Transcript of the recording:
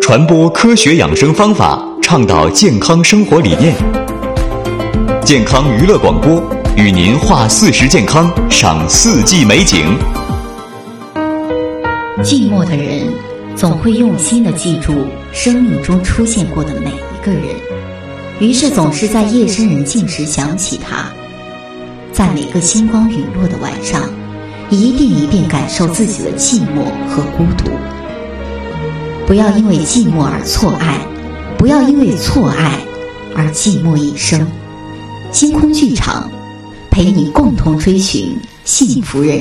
传播科学养生方法，倡导健康生活理念。健康娱乐广播，与您话40健康，赏4季美景。 寂寞的人总会用心地记住生命中出现过的每一个人，于是总是在夜深人静时想起他，在每个星光陨落的晚上，一遍一遍感受自己的寂寞和孤独。不要因为寂寞而错爱，不要因为错爱而寂寞一生。星空剧场陪你共同追寻幸福人